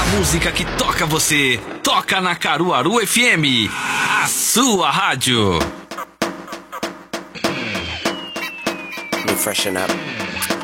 música que toca você, toca na Caruaru FM, a sua rádio. Let me freshen up.